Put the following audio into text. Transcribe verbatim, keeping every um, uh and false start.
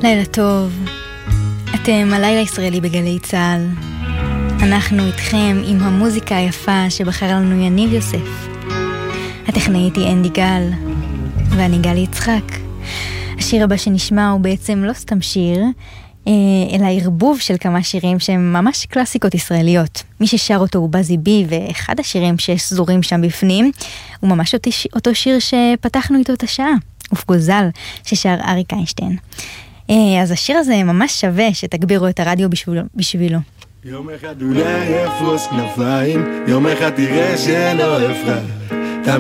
לילה טוב, אתם הלילה ישראלי בגלי צהל. אנחנו איתכם עם המוזיקה היפה שבחר לנו יניב יוסף. הטכנאית היא אנדי גל, ואני גל יצחק. השיר הבא שנשמע הוא בעצם לא סתם שיר, אלא ערבוב של כמה שירים שהם ממש קלאסיקות ישראליות. מי ששר אותו הוא בזי בי, ואחד השירים שסזורים שם בפנים הוא ממש אותו שיר שפתחנו איתו את השעה, ופגוזל, ששר אריק איינשטיין. אז השיר הזה ממש שווה שתגבירו את הרדיו בשבילו. בשבילו. יום אחד אולי יפרוס כנפיים, יום אחד תראה שלא אפרד,